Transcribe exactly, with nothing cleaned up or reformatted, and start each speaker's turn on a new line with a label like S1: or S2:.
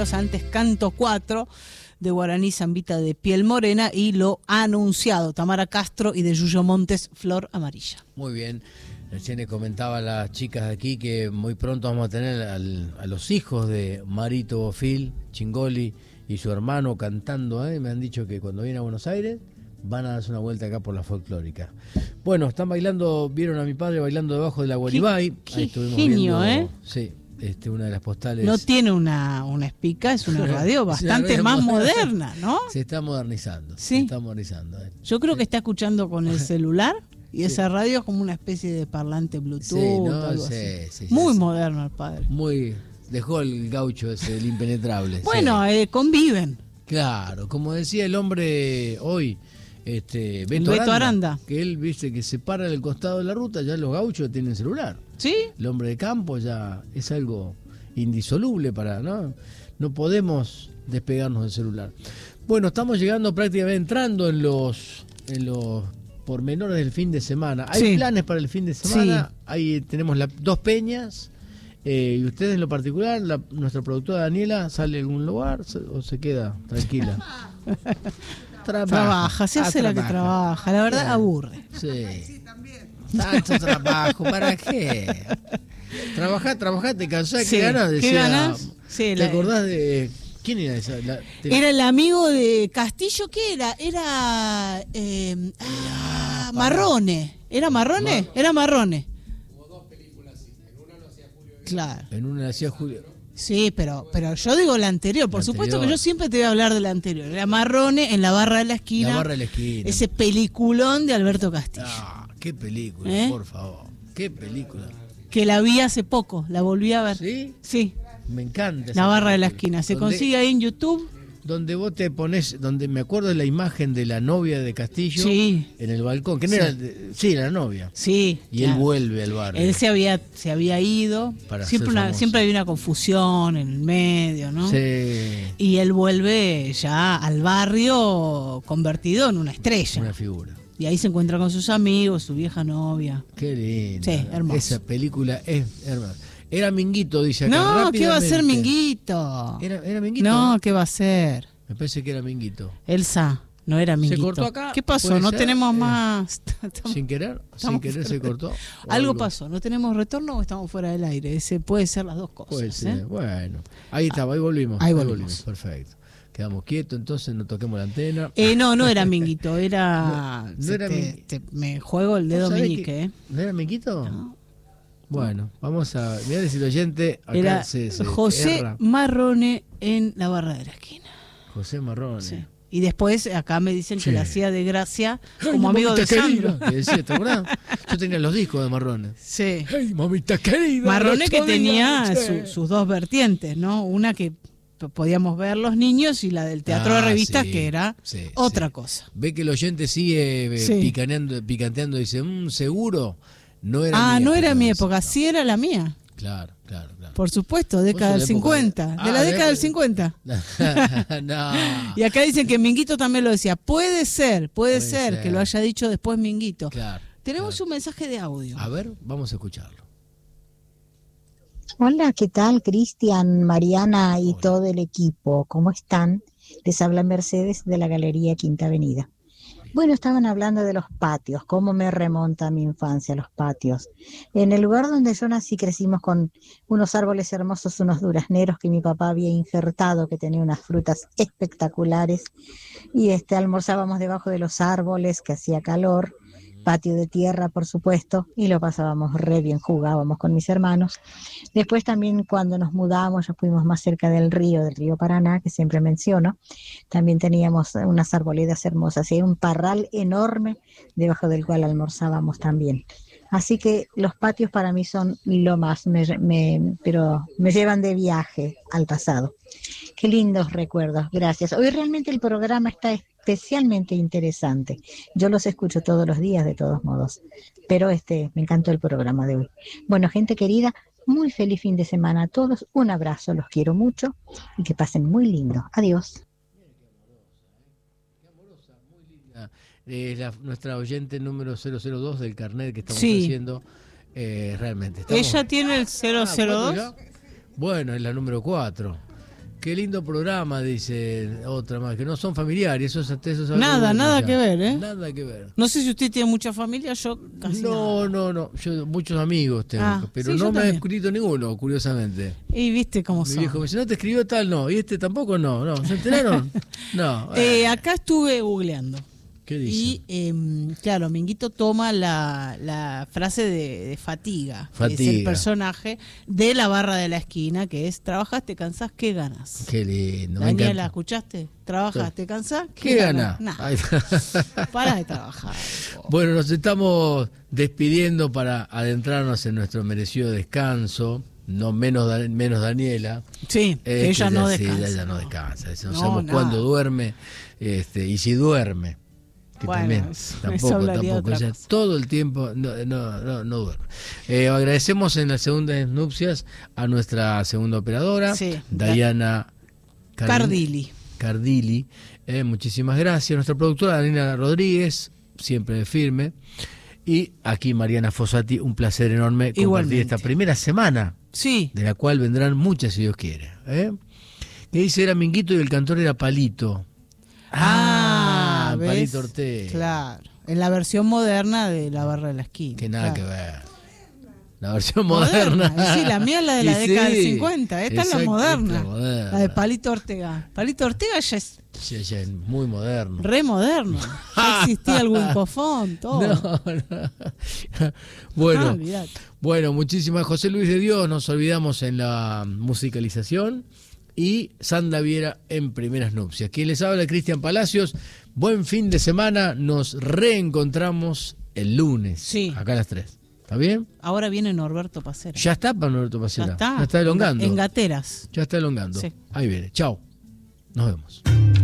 S1: Ríos, antes Canto cuatro, de Guaraní Zambita de Piel Morena, y lo ha anunciado Tamara Castro, y de Yuyo Montes, Flor Amarilla.
S2: Muy bien. Recién les comentaba a las chicas de aquí que muy pronto vamos a tener al, a los hijos de Marito Bofil, Chingoli y su hermano cantando, ¿eh? Me han dicho que cuando vienen a Buenos Aires van a darse una vuelta acá por la folclórica. Bueno, están bailando, vieron a mi padre bailando debajo de la Guaribay.
S1: Qué,
S2: Ahí
S1: qué
S2: estuvimos
S1: genio,
S2: viendo,
S1: ¿eh?
S2: Sí, este, una de las postales.
S1: No tiene una, una espica, es una radio bastante
S2: radio
S1: más
S2: moderna.
S1: moderna, ¿no?
S2: Se está modernizando.
S1: Sí.
S2: Se está modernizando. ¿eh?
S1: Yo creo que está escuchando con el celular, y sí. Esa radio es como una especie de parlante Bluetooth,
S2: sí, no,
S1: algo
S2: sí,
S1: así.
S2: Sí, sí,
S1: Muy
S2: sí.
S1: moderno el padre.
S2: Muy, dejó el gaucho ese, el impenetrable.
S1: Bueno,
S2: sí.
S1: eh, conviven.
S2: Claro, como decía el hombre hoy, este Beto,
S1: Beto
S2: Aranda,
S1: Aranda,
S2: que él viste que se para del costado de la ruta, ya los gauchos tienen celular.
S1: ¿Sí?
S2: El hombre de campo ya es algo indisoluble para, ¿no? No podemos despegarnos del celular. Bueno, estamos llegando prácticamente entrando en los en los pormenores del fin de semana. Hay
S1: sí.
S2: planes para el fin de semana,
S1: sí.
S2: Ahí tenemos la, dos peñas. Eh, ¿Y ustedes en lo particular, la, nuestra productora Daniela, sale a algún lugar se, o se queda tranquila?
S1: Trabaja, trabaja, se hace ah, la que trabaja, la verdad, sí. Aburre.
S2: Sí. Tanto trabajo, ¿para qué? Trabajá, trabajá, te cansás, sí. ¿Qué ganas? Decía,
S1: ¿Qué ganas? Sí,
S2: ¿te la... acordás de quién era esa? La,
S1: te... Era el amigo de Castillo, ¿qué era? Era eh, ah, Marrone. ¿Era Marrone? Mar... Era Marrone. Claro.
S2: En una hacía Julio.
S1: Sí, pero pero yo digo la anterior, por la supuesto anterior. Que yo siempre te voy a hablar de la anterior. Era Marrone en La Barra de la Esquina.
S2: La Barra de la Esquina.
S1: Ese peliculón de Alberto Castillo.
S2: Ah, qué película, ¿eh? Por favor. Qué película.
S1: Que la vi hace poco, la volví a ver.
S2: ¿Sí?
S1: Sí.
S2: Me encanta.
S1: La Barra de la Esquina. Se ¿Dónde? Consigue ahí en YouTube.
S2: Donde vos te pones, donde me acuerdo de la imagen de la novia de Castillo,
S1: sí.
S2: En el balcón, que no sí. Era, sí, era la novia.
S1: Sí.
S2: Y claro. Él vuelve al barrio.
S1: Él se había, se había ido, Para siempre, una, siempre había una confusión en el medio, ¿no?
S2: Sí.
S1: Y él vuelve ya al barrio convertido en una estrella.
S2: Una figura.
S1: Y ahí se encuentra con sus amigos, su vieja novia.
S2: Qué lindo.
S1: Sí, hermoso.
S2: Esa película es hermosa. Era Minguito, dice acá.
S1: No, ¿qué va a ser Minguito?
S2: ¿Era, era Minguito?
S1: No, ¿qué va a ser?
S2: Me parece que era Minguito.
S1: Elsa, no era Minguito.
S2: ¿Se cortó acá?
S1: ¿Qué pasó? No ser? tenemos eh, más...
S2: ¿Sin querer? ¿Sin querer se cortó?
S1: Algo, algo pasó. ¿No tenemos retorno o estamos fuera del aire? Ese puede ser las dos cosas.
S2: Puede ser.
S1: ¿eh?
S2: Bueno, ahí estaba, ahí volvimos.
S1: Ahí,
S2: ahí
S1: volvimos.
S2: volvimos. Perfecto. Quedamos quietos, entonces no toquemos la antena.
S1: Eh, no, no era Minguito, era...
S2: No, no era
S1: te,
S2: Minguito.
S1: Te, me juego el dedo meñique, ¿eh?
S2: ¿No era Minguito?
S1: No.
S2: Bueno, vamos a mirar si el oyente acá
S1: era
S2: se, se
S1: José
S2: erra.
S1: Marrone en La Barra de la Esquina.
S2: José Marrone.
S1: Sí. Y después acá me dicen
S2: sí.
S1: que la hacía de gracia
S2: hey,
S1: como amigo de Sandro.
S2: Que decía, ¿te acordás? Yo tenía los discos de Marrone.
S1: Sí.
S2: Hey, mamita querida.
S1: Marrone que tenía su, sus dos vertientes, ¿no? Una que podíamos ver los niños y la del teatro ah, de revistas, sí, que era sí, otra sí. cosa.
S2: Ve que el oyente sigue sí. picaneando, picanteando y dice, mmm, seguro. No era
S1: ah,
S2: mi
S1: no
S2: época,
S1: era mi época,
S2: no.
S1: sí era la mía.
S2: Claro, claro, claro.
S1: Por supuesto, década del cincuenta. De, ah, de la década de... del cincuenta.
S2: No.
S1: Y acá dicen que Minguito también lo decía. Puede ser, puede, puede ser, ser que lo haya dicho después Minguito.
S2: Claro.
S1: Tenemos
S2: claro.
S1: un mensaje de audio.
S2: A ver, vamos a escucharlo.
S3: Hola, ¿qué tal? Cristian, Mariana y Hola. Todo el equipo. ¿Cómo están? Les habla Mercedes de la Galería Quinta Avenida. Bueno, estaban hablando de los patios, cómo me remonta a mi infancia los patios. En el lugar donde yo nací crecimos con unos árboles hermosos, unos durazneros que mi papá había injertado, que tenía unas frutas espectaculares, y este almorzábamos debajo de los árboles, que hacía calor, patio de tierra, por supuesto, y lo pasábamos re bien, jugábamos con mis hermanos. Después también cuando nos mudamos, ya fuimos más cerca del río, del río Paraná, que siempre menciono, también teníamos unas arboledas hermosas y un parral enorme debajo del cual almorzábamos también. Así que los patios para mí son lo más, me, me, pero me llevan de viaje al pasado. Qué lindos recuerdos, gracias. Hoy realmente el programa está especialmente interesante. Yo los escucho todos los días de todos modos, pero este me encantó el programa de hoy. Bueno, gente querida, muy feliz fin de semana a todos. Un abrazo, los quiero mucho y que pasen muy lindo. Adiós.
S2: Eh, la, nuestra oyente número cero cero dos del carnet que estamos
S1: sí.
S2: haciendo, eh, realmente. Estamos...
S1: ¿Ella tiene el cero cero dos?
S2: Ah, bueno, es la número cuatro. Qué lindo programa, dice otra más, que no son familiares, eso, eso es algo
S1: Nada,
S2: bueno,
S1: nada
S2: ya.
S1: que ver, ¿eh?
S2: Nada que ver.
S1: No sé si usted tiene mucha familia, yo casi
S2: No,
S1: nada.
S2: no, no, yo muchos amigos tengo,
S1: Ah,
S2: pero
S1: sí,
S2: no
S1: yo
S2: me ha
S1: también.
S2: escrito ninguno, curiosamente.
S1: Y viste cómo
S2: Mi
S1: son.
S2: viejo me dice, no te escribió tal, no, y este tampoco no, no, ¿se enteraron? No.
S1: Eh, acá estuve googleando.
S2: ¿Qué dice?
S1: Y eh, claro, Minguito toma la, la frase de, de fatiga, que es el
S2: Fatiga.
S1: personaje de La barra de la esquina, que es trabajas, te cansás, ¿qué ganas?
S2: Qué lindo, me
S1: Daniela,
S2: encanta.
S1: ¿escuchaste? Trabajas, te cansás, ¿qué,
S2: ¿Qué gana?
S1: ganas?
S2: Ahí
S1: Nada,
S2: está.
S1: para de trabajar. po.
S2: Bueno, nos estamos despidiendo para adentrarnos en nuestro merecido descanso, no menos, Da- menos Daniela.
S1: Sí, que
S2: Este,
S1: ella no
S2: ya- sí,
S1: descansa.
S2: ella no descansa, no,
S1: No,
S2: sabemos
S1: nada.
S2: cuándo duerme, este, y si duerme. Que
S1: Bueno,
S2: también,
S1: eso-
S2: tampoco,
S1: eso hablaría de
S2: tampoco,
S1: otra
S2: ella
S1: cosa.
S2: todo el tiempo no, no, no, no duerme. Eh, agradecemos en las segundas nupcias a nuestra segunda operadora,
S1: Sí,
S2: Diana Cardin-
S1: Cardili.
S2: Cardili. Eh, muchísimas gracias. Nuestra productora Daniela Rodríguez, siempre firme. Y aquí Mariana Fossati, un placer enorme compartir
S1: Igualmente.
S2: esta primera semana,
S1: Sí,
S2: de la cual vendrán muchas si Dios quiere. ¿eh? Que dice era Minguito y el cantor era Palito.
S1: Ah, ¿ves?
S2: Palito Ortega.
S1: Claro, en la versión moderna de La barra de la esquina.
S2: Que nada
S1: claro.
S2: que ver. La versión moderna.
S1: Moderna, sí, la mía es la de la
S2: Y
S1: década del
S2: sí,
S1: cincuenta, esta es la
S2: exacto,
S1: moderna,
S2: esta moderna.
S1: la de Palito Ortega. Palito Ortega ya es
S2: Ya, ya es muy moderno.
S1: re moderno, ya existía el Wincofón, todo.
S2: No, no. Bueno,
S1: Ah, olvidate.
S2: bueno, muchísimas. José Luis de Dios, nos olvidamos en la musicalización. Y Sandra Viera en Primeras Nupcias. Quien les habla, Cristian Palacios. Buen fin de semana. Nos reencontramos el lunes.
S1: Sí.
S2: Acá a las tres. ¿Está bien?
S1: Ahora viene Norberto Pacera.
S2: Ya está para Norberto
S1: Ya
S2: Pacera.
S1: está.
S2: Ya está elongando.
S1: En Gateras.
S2: Ya está elongando.
S1: Sí.
S2: Ahí viene. Chao. Nos vemos.